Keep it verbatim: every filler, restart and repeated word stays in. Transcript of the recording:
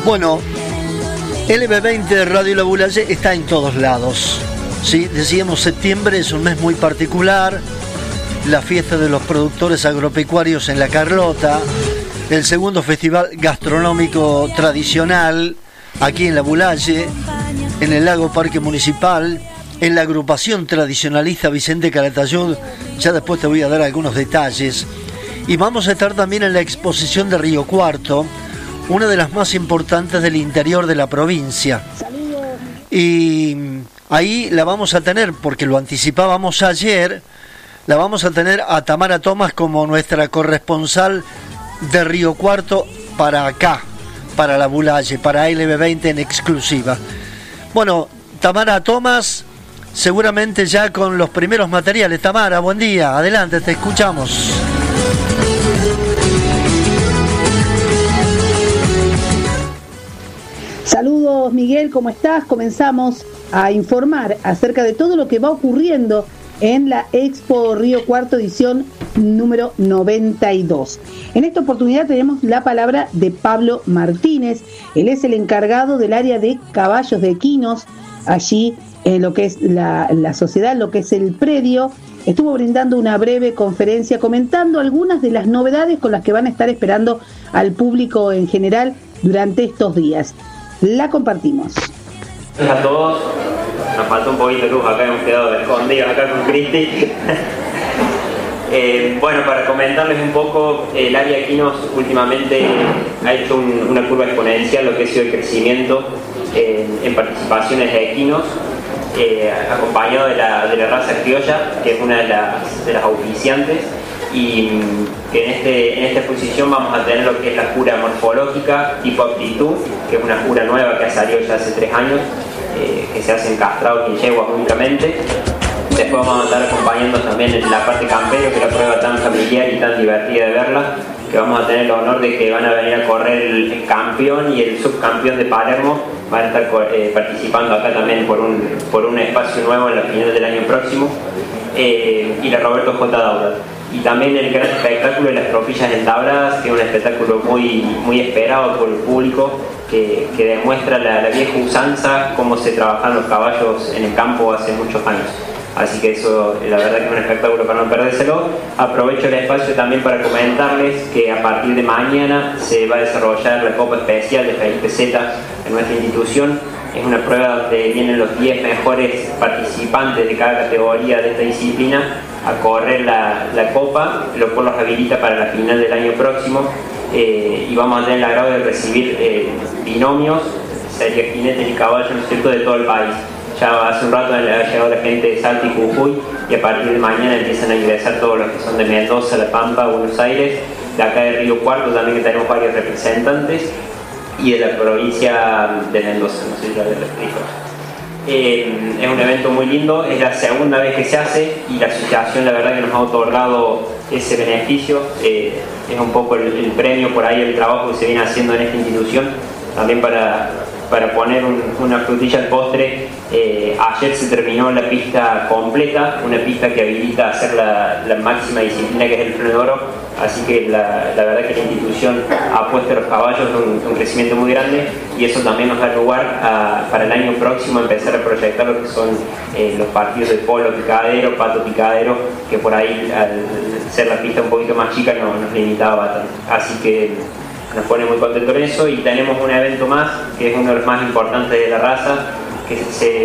Bueno, L B veinte Radio La Boulaye está en todos lados. ¿Sí? Decíamos, septiembre es un mes muy particular. La fiesta de los productores agropecuarios en La Carlota, el segundo festival gastronómico tradicional aquí en La Boulaye, en el Lago Parque Municipal, en la agrupación tradicionalista Vicente Calatayud. Ya después te voy a dar algunos detalles. Y vamos a estar también en la exposición de Río Cuarto, una de las más importantes del interior de la provincia. Y ahí la vamos a tener, porque lo anticipábamos ayer, la vamos a tener a Tamara Tomás como nuestra corresponsal de Río Cuarto para acá, para La Boulaye, para L B veinte en exclusiva. Bueno, Tamara Tomás, seguramente ya con los primeros materiales. Tamara, buen día, adelante, te escuchamos. Saludos, Miguel, ¿cómo estás? Comenzamos a informar acerca de todo lo que va ocurriendo en la Expo Río Cuarto edición número noventa y dos. En esta oportunidad tenemos la palabra de Pablo Martínez. Él es el encargado del área de caballos de equinos, allí en lo que es la, la sociedad, lo que es el predio. Estuvo brindando una breve conferencia comentando algunas de las novedades con las que van a estar esperando al público en general durante estos días. La compartimos. Hola a todos, nos faltó un poquito de luz acá, hemos quedado escondidos acá con Cristi. eh, bueno, para comentarles un poco, el área Equinos últimamente ha hecho un, una curva exponencial, lo que ha sido el crecimiento en, en participaciones de equinos, eh, acompañado de la, de la raza criolla, que es una de las, de las auspiciantes, y que en, este, en esta exposición vamos a tener lo que es la jura morfológica tipo aptitud, que es una jura nueva que ha salido ya hace tres años, eh, que se hace en castrado y yeguas únicamente. Después vamos a estar acompañando también en la parte campero, que es la prueba tan familiar y tan divertida de verla, que vamos a tener el honor de que van a venir a correr el, el campeón y el subcampeón de Palermo, van a estar eh, participando acá también por un, por un espacio nuevo en la final del año próximo, eh, y la Roberto J. Dauda. Y también el gran espectáculo de las tropillas entabladas, que es un espectáculo muy, muy esperado por el público, que, que demuestra la, la vieja usanza, cómo se trabajan los caballos en el campo hace muchos años. Así que eso, la verdad que es un espectáculo para no perdérselo. Aprovecho el espacio también para comentarles que a partir de mañana se va a desarrollar la Copa Especial de Felipe Zeta en nuestra institución. Es una prueba donde vienen los diez mejores participantes de cada categoría de esta disciplina a correr la, la Copa, lo cual los habilita para la final del año próximo, eh, y vamos a tener el agrado de recibir eh, binomios, sería jinetes y caballos, ¿no es cierto?, de todo el país. Ya hace un rato ha llegado la gente de Salta y Jujuy, y a partir de mañana empiezan a ingresar todos los que son de Mendoza, La Pampa, Buenos Aires, de acá de Río Cuarto también, que tenemos varios representantes, y de la provincia de Mendoza, no sé si la de los hijos. Eh, es un evento muy lindo, es la segunda vez que se hace y la asociación la verdad que nos ha otorgado ese beneficio, eh, es un poco el, el premio por ahí el trabajo que se viene haciendo en esta institución, también para, para poner un, una frutilla al postre. Eh, ayer se terminó la pista completa, una pista que habilita a hacer la, la máxima disciplina que es el freno de oro, así que la, la verdad que la institución ha puesto a los caballos un, un crecimiento muy grande, y eso también nos da lugar a, para el año próximo, empezar a proyectar lo que son eh, los partidos de polo picadero, pato picadero, que por ahí al ser la pista un poquito más chica no nos limitaba tanto. Así que nos pone muy contentos en eso, y tenemos un evento más que es uno de los más importantes de la raza, que se